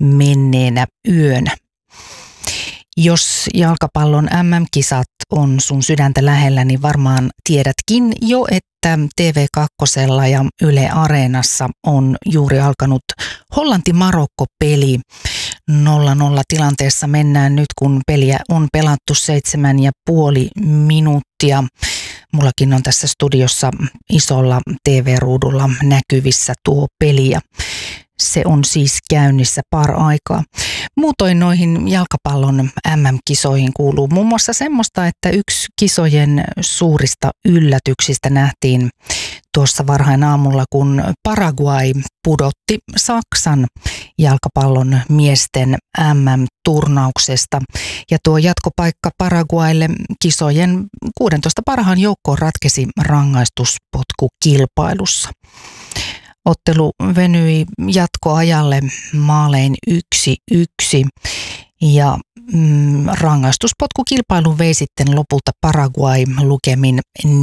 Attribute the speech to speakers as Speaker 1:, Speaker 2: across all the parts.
Speaker 1: menneenä yönä. Jos jalkapallon MM-kisat on sun sydäntä lähellä, niin varmaan tiedätkin jo, että TV2 ja Yle Areenassa on juuri alkanut Hollanti-Marokko-peli. 0-0 tilanteessa mennään nyt, kun peliä on pelattu 7,5 minuuttia. Mullakin on tässä studiossa isolla TV-ruudulla näkyvissä tuo peli ja se on siis käynnissä par-aikaa. Muutoin noihin jalkapallon MM-kisoihin kuuluu muun muassa semmoista, että yksi kisojen suurista yllätyksistä nähtiin tuossa varhain aamulla, kun Paraguay pudotti Saksan jalkapallon miesten MM-turnauksesta. Ja tuo jatkopaikka Paraguaylle kisojen 16 parhaan joukkoon ratkesi rangaistuspotkukilpailussa. Ottelu venyi jatkoajalle maalein 1-1 ja rangaistuspotkukilpailun vei sitten lopulta Paraguay lukemin 4-3.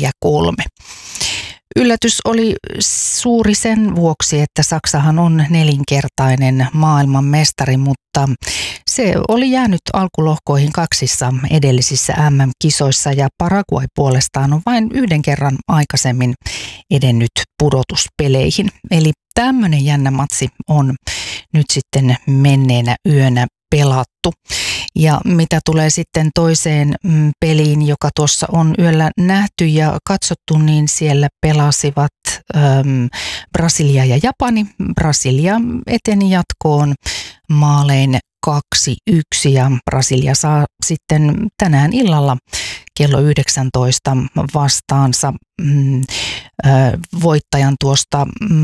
Speaker 1: Yllätys oli suuri sen vuoksi, että Saksahan on 4-kertainen maailmanmestari, mutta se oli jäänyt alkulohkoihin 2 edellisissä MM-kisoissa ja Paraguay puolestaan on vain 1 kerran aikaisemmin edennyt pudotuspeleihin. Eli tämmöinen jännä matsi on nyt sitten menneenä yönä pelattu. Ja mitä tulee sitten toiseen peliin, joka tuossa on yöllä nähty ja katsottu, niin siellä pelasivat Brasilia ja Japani. Brasilia eteni jatkoon maalein 2-1 ja Brasilia saa sitten tänään illalla kello 19 vastaansa voittajan tuosta,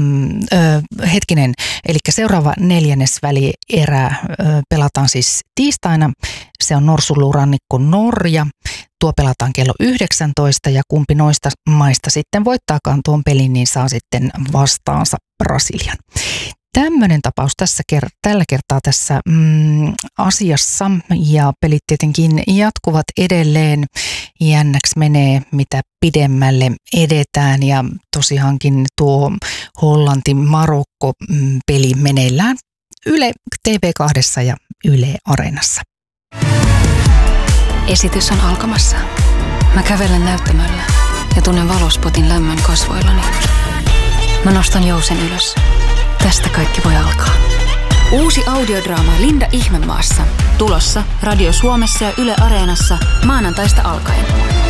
Speaker 1: eli seuraava neljännesvälierä pelataan siis tiistaina, se on Norsunluurannikko Norja, tuo pelataan kello 19 ja kumpi noista maista sitten voittaakaan tuon pelin, niin saa sitten vastaansa Brasilian. Tämmöinen tapaus tällä kertaa tässä asiassa ja pelit tietenkin jatkuvat edelleen. Jännäksi menee, mitä pidemmälle edetään ja tosiaankin tuo Hollanti-Marokko-peli meneillään Yle TV2 ja Yle Areenassa.
Speaker 2: Esitys on alkamassa. Mä kävelen näyttämöllä ja tunnen valospotin lämmön kasvoillani. Mä nostan jousen ylös. Tästä kaikki voi alkaa. Uusi audiodraama Linda Ihmemaassa. Tulossa Radio Suomessa ja Yle Areenassa maanantaista alkaen.